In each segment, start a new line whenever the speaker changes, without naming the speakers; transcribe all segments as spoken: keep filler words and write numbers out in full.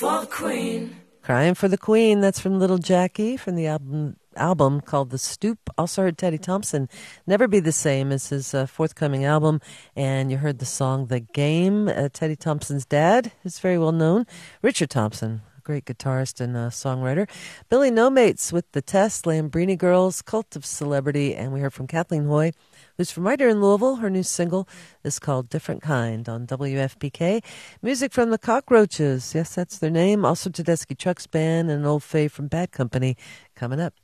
for the Queen.
Crying for the Queen. That's from Little Jackie from the album album called The Stoop. Also heard Teddy Thompson, Never Be the Same, is his uh, forthcoming album. And you heard the song The Game. Uh, Teddy Thompson's dad is very well known, Richard Thompson, a great guitarist and uh, songwriter. Billy No Mates with The Test, Lambrini Girls, Cult of Celebrity. And we heard from Kathleen Hoy, who's from right here in Louisville. Her new single is called Different Kind on W F P K. Music from the Cockroaches. Yes, that's their name. Also Tedeschi Trucks Band and Old Faye from Bad Company coming up.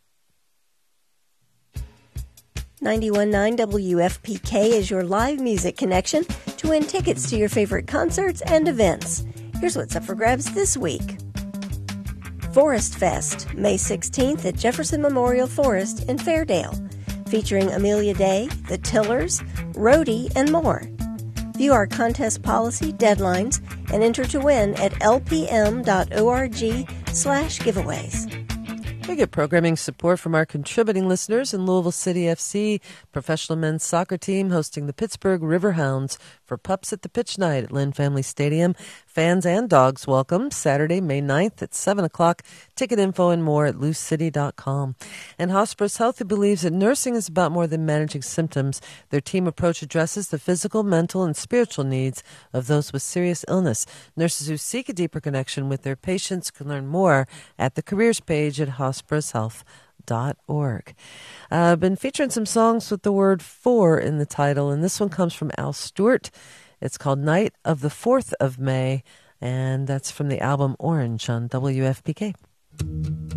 ninety-one point nine W F P K is your live music connection to win tickets to your favorite concerts and events. Here's what's up for grabs this week. Forest Fest, May sixteenth at Jefferson Memorial Forest in Fairdale, featuring Amelia Day, The Tillers, Rhodey, and more. View our contest policy, deadlines, and enter to win at lpm.org slash giveaways.
We get programming support from our contributing listeners in Louisville City F C, professional men's soccer team hosting the Pittsburgh Riverhounds for Pups at the Pitch Night at Lynn Family Stadium. Fans and dogs welcome Saturday, May ninth at seven o'clock. Ticket info and more at loose city dot com. And Hospice Health, who believes that nursing is about more than managing symptoms. Their team approach addresses the physical, mental, and spiritual needs of those with serious illness. Nurses who seek a deeper connection with their patients can learn more at the careers page at hospice health dot org. Uh, I've been featuring some songs with the word for in the title, and this one comes from Al Stewart. It's called Night of the fourth of May, and that's from the album Orange on W F P K.